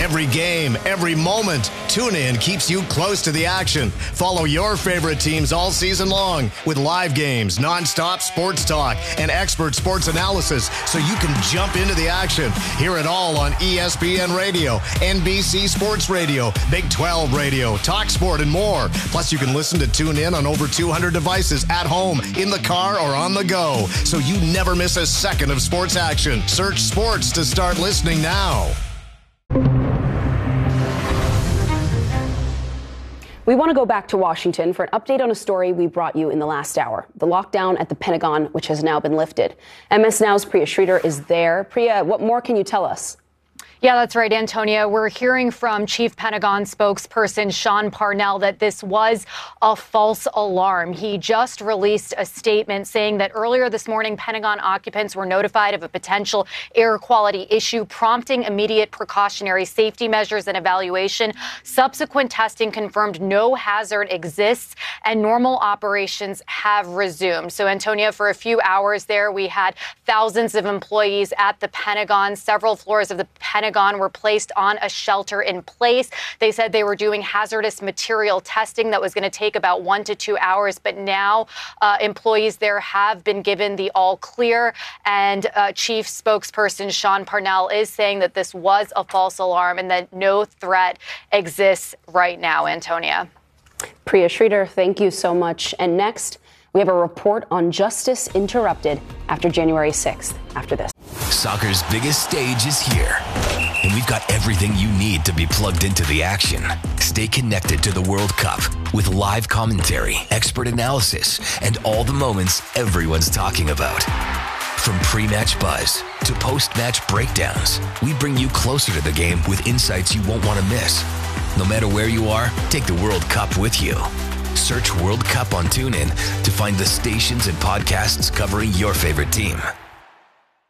Every game, every moment, TuneIn keeps you close to the action. Follow your favorite teams all season long with live games, nonstop sports talk, and expert sports analysis so you can jump into the action. Hear it all on ESPN Radio, NBC Sports Radio, Big 12 Radio, Talk Sport, and more. Plus, you can listen to TuneIn on over 200 devices at home, in the car, or on the go, so you never miss a second of sports action. Search sports to start listening now. We want to go back to Washington for an update on a story we brought you in the last hour, the lockdown at the Pentagon, which has now been lifted. MS Now's Priya Sridhar is there. Priya, what more can you tell us? Yeah, that's right, Antonia. We're hearing from Chief Pentagon spokesperson Sean Parnell that this was a false alarm. He just released a statement saying that earlier this morning, Pentagon occupants were notified of a potential air quality issue, prompting immediate precautionary safety measures and evaluation. Subsequent testing confirmed no hazard exists and normal operations have resumed. So, Antonia, for a few hours there, we had thousands of employees at the Pentagon. Several floors of the Pentagon were placed on a shelter in place. They said they were doing hazardous material testing that was going to take about 1 to 2 hours. But now employees there have been given the all clear. And Chief spokesperson Sean Parnell is saying that this was a false alarm and that no threat exists right now, Antonia. Priya Sridhar, thank you so much. And next, we have a report on justice interrupted after January 6th. After this. Soccer's biggest stage is here, and we've got everything you need to be plugged into the action. Stay connected to the World Cup with live commentary, expert analysis, and all the moments everyone's talking about. From pre-match buzz to post-match breakdowns, we bring you closer to the game with insights you won't want to miss. No matter where you are, take the World Cup with you. Search World Cup on TuneIn to find the stations and podcasts covering your favorite team.